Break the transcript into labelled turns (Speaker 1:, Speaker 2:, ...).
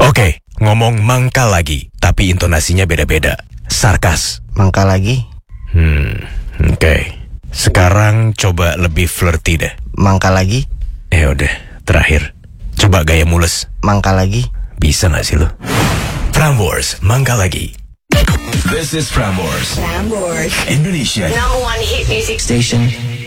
Speaker 1: Oke, ngomong mangkal lagi, tapi intonasinya beda-beda. Sarkas.
Speaker 2: Mangkal lagi?
Speaker 1: Oke. Sekarang coba lebih flirty deh.
Speaker 2: Mangkal lagi?
Speaker 1: Ya udah, terakhir. Coba gaya mules.
Speaker 2: Mangkal lagi?
Speaker 1: Bisa gak sih lo? Prambors, mangkal lagi. This is Prambors.
Speaker 3: Prambors,
Speaker 1: Indonesia
Speaker 3: #1 hit music station.